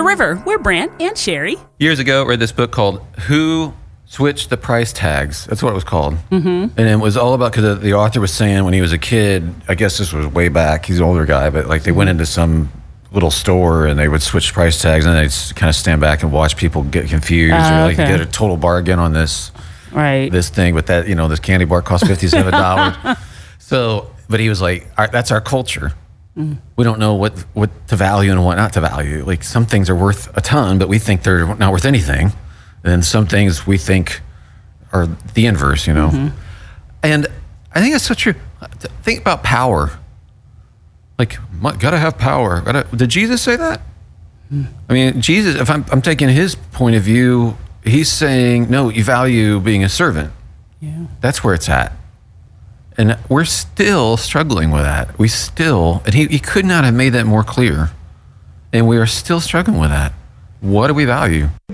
River. We're Brant and Sherry. Years ago, I read this book called Who Switched the Price Tags. That's what it was called. Mm-hmm. And it was all about, because the author was saying when he was a kid, I guess this was way back, he's an older guy, but like they went into some little store and they would switch price tags and they'd kind of stand back and watch people get confused or like get a total bargain on this thing, but that, this candy bar costs $57. So, but he was like, that's our culture. We don't know what to value and what not to value. Like some things are worth a ton, but we think they're not worth anything. And some things we think are the inverse, Mm-hmm. And I think that's so true. Think about power. Like, gotta have power. Did Jesus say that? I mean, Jesus, if I'm taking his point of view, he's saying, no, you value being a servant. Yeah. That's where it's at. And we're still struggling with that. And he could not have made that more clear. And we are still struggling with that. What do we value?